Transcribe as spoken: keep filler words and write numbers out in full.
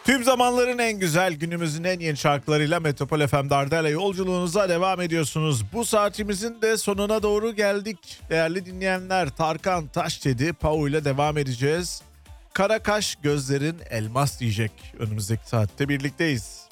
Tüm zamanların en güzel, günümüzün en yeni şarkılarıyla Metropol F M'de Arda'yla yolculuğunuza devam ediyorsunuz. Bu saatimizin de sonuna doğru geldik. Değerli dinleyenler, Tarkan Taşdedi, Pau ile devam edeceğiz. Kara kaş gözlerin elmas diyecek. Önümüzdeki saatte birlikteyiz.